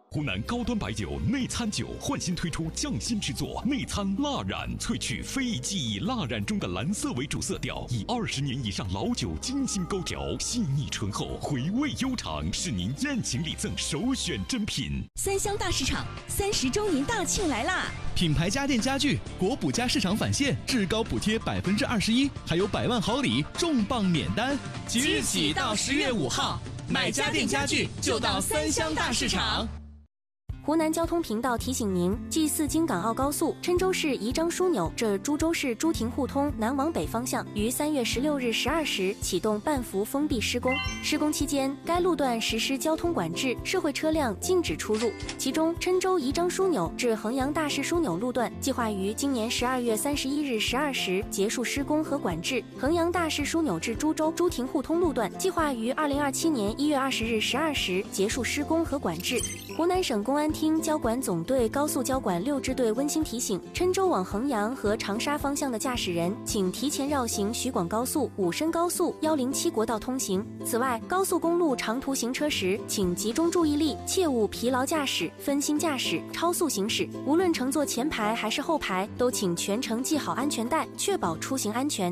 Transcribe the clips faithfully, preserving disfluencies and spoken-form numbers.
湖南高端白酒内参酒焕新推出匠心之作内参蜡染，萃取非遗技艺蜡染中的蓝色为主色调，以二十年以上老酒精心勾调，细腻醇厚，回味悠长，是您宴请礼赠首选珍品。 三湘大市场三十周年大庆来啦！ 品牌家电家具国补加市场返现，至高补贴百分之二十一，还有百万好礼，重磅免单。 即日起到十月五号，买家电家具就到三湘大市场。 湖南交通频道提醒您：G 四京港澳高速郴州市宜章枢纽至株洲市朱亭互通南往北方向于三月十六日十二时启动半幅封闭施工。施工期间，该路段实施交通管制，社会车辆禁止出入。其中，郴州宜章枢纽至衡阳大市枢纽路段计划于今年十二月三十一日十二时结束施工和管制；衡阳大市枢纽至株洲朱亭互通路段计划于二零二七年一月二十日十二时结束施工和管制。湖南省公安厅交管总队高速交管六支队温馨提醒：郴州往衡阳和长沙方向的驾驶人，请提前绕行徐广高速、武深高速、一零七国道通行。此外，高速公路长途行车时，请集中注意力，切勿疲劳驾驶、分心驾驶、超速行驶。无论乘坐前排还是后排，都请全程系好安全带，确保出行安全。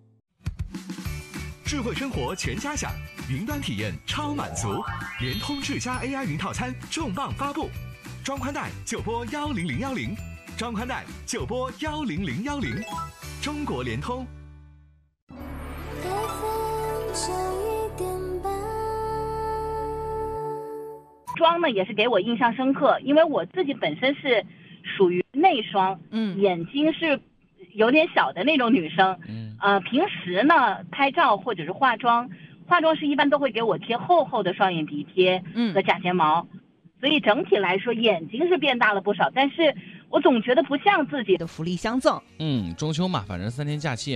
智慧生活全家享，云端体验超满足，联通智家 A I 云套餐重磅发布，装宽带就拨幺零零幺零，装宽带就拨幺零零幺零，中国联通。 妆呢也是给我印象深刻，因为我自己本身是属于内双，嗯，眼睛是有点小的那种女生，嗯，呃，平时呢拍照或者是化妆，化妆师一般都会给我贴厚厚的双眼皮贴，嗯，和假睫毛，所以整体来说眼睛是变大了不少，但是我总觉得不像自己的福利相赠。 嗯，中秋嘛，反正三天假期。